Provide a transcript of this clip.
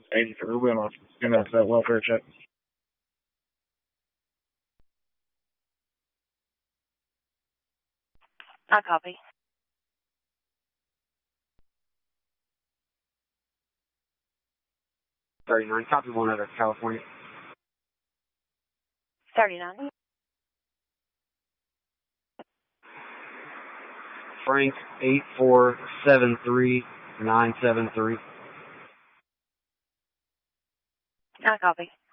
80 for Ruben off that welfare check. I copy. 39, copy 1 out of California. 39. Frank 8473973. I copy.